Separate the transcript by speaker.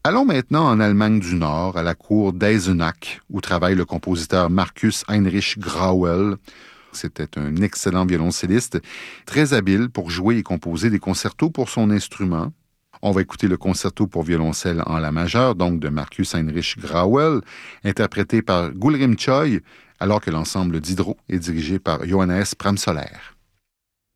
Speaker 1: Allons maintenant en Allemagne du Nord, à la cour d'Eisenach, où travaille le compositeur Marcus Heinrich Grauel. C'était un excellent violoncelliste, très habile pour jouer et composer des concertos pour son instrument. On va écouter le concerto pour violoncelle en la majeure, donc de Marcus Heinrich Grauel, interprété par Gulrim Choi, alors que l'ensemble Diderot est dirigé par Johannes Pramsoller.